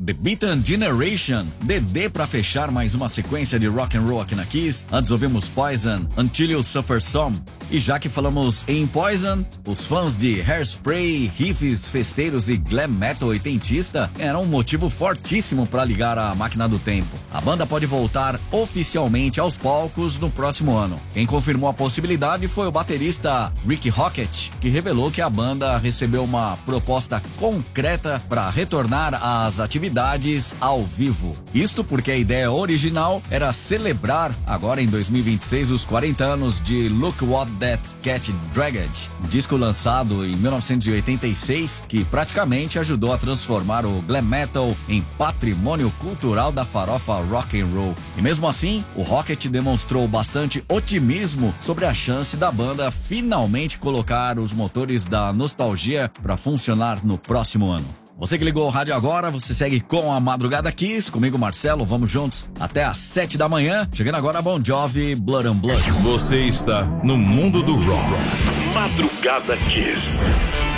The Beaten Generation, DD pra fechar mais uma sequência de rock and roll aqui na Kiss. Antes ouvimos Poison, Until You Suffer Some. E já que falamos em Poison, os fãs de Hairspray, riffs festeiros e glam metal oitentista eram um motivo fortíssimo para ligar a máquina do tempo. A banda pode voltar oficialmente aos palcos no próximo ano. Quem confirmou a possibilidade foi o baterista Ricky Hockett, que revelou que a banda recebeu uma proposta concreta para retornar às atividades ao vivo. Isto porque a ideia original era celebrar, agora em 2026, os 40 anos de Look What That Cat Dragged, um disco lançado em 1986 que praticamente ajudou a transformar o glam metal em patrimônio cultural da farofa rock and roll. E mesmo assim, o Hockett demonstrou bastante otimismo sobre a chance da banda finalmente colocar os motores da nostalgia para funcionar no próximo ano. Você que ligou o rádio agora, você segue com a Madrugada Kiss, comigo Marcelo, vamos juntos até às 7 da manhã, chegando agora a Bon Jovi, Blood and Blood. Você está no mundo do rock. Madrugada Kiss.